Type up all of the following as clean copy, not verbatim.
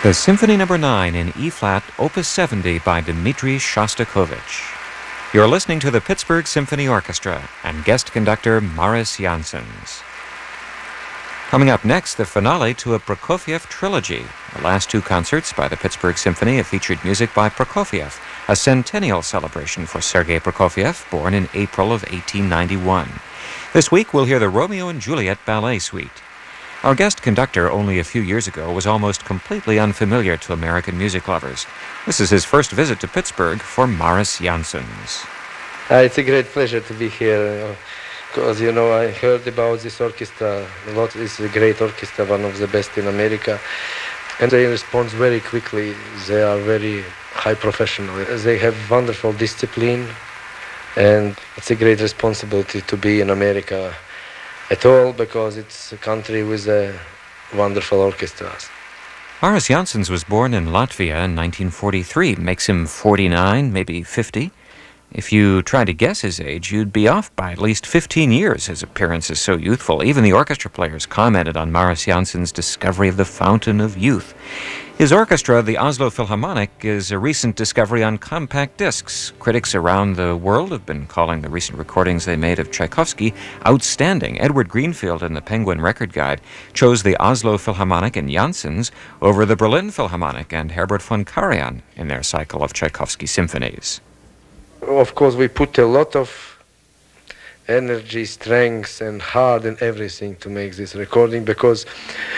The Symphony No. 9 in E-flat, Opus 70 by Dmitri Shostakovich. You're listening to the Pittsburgh Symphony Orchestra and guest conductor Maris Janssens. Coming up next, the finale to a Prokofiev trilogy. The last two concerts by the Pittsburgh Symphony have featured music by Prokofiev, a centennial celebration for Sergei Prokofiev, born in April of 1891. This week, we'll hear the Romeo and Juliet Ballet Suite. Our guest conductor only a few years ago was almost completely unfamiliar to American music lovers. This is his first visit to Pittsburgh for Maris Janssens. It's a great pleasure to be here because, I heard about this orchestra a lot. It's a great orchestra, one of the best in America. And they respond very quickly. They are very high professional. They have wonderful discipline. And it's a great responsibility to be in America at all, because it's a country with wonderful orchestras. Maris Janssens was born in Latvia in 1943. Makes him 49, maybe 50. If you tried to guess his age, you'd be off by at least 15 years. His appearance is so youthful. Even the orchestra players commented on Maris Janssens' discovery of the fountain of youth. His orchestra, the Oslo Philharmonic, is a recent discovery on compact discs. Critics around the world have been calling the recent recordings they made of Tchaikovsky outstanding. Edward Greenfield in the Penguin Record Guide chose the Oslo Philharmonic and Janssens over the Berlin Philharmonic and Herbert von Karajan in their cycle of Tchaikovsky symphonies. Of course, we put a lot of energy, strength, and heart and everything to make this recording, because,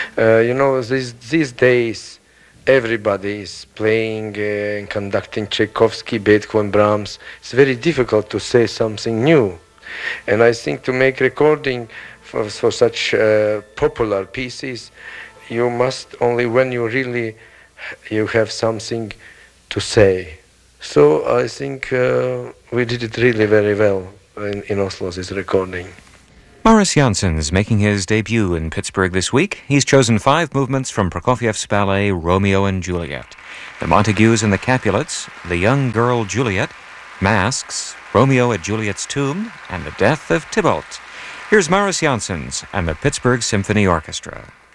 these days, everybody is playing and conducting Tchaikovsky, Beethoven, Brahms. It's very difficult to say something new. And I think to make recording for such popular pieces, you must only when you have something to say. So I think we did it really very well in Oslo, this recording. Maris Janssens making his debut in Pittsburgh this week. He's chosen 5 movements from Prokofiev's ballet Romeo and Juliet: the Montagues and the Capulets, the young girl Juliet, Masks, Romeo at Juliet's tomb, and the death of Tybalt. Here's Maris Janssens and the Pittsburgh Symphony Orchestra.